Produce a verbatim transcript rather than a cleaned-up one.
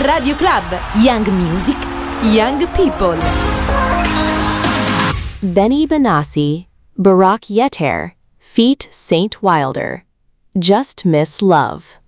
Radio Club. Young Music, Young People. Benny Benassi, Barak Yeter, feat. Saint Wilder. Just Miss Love.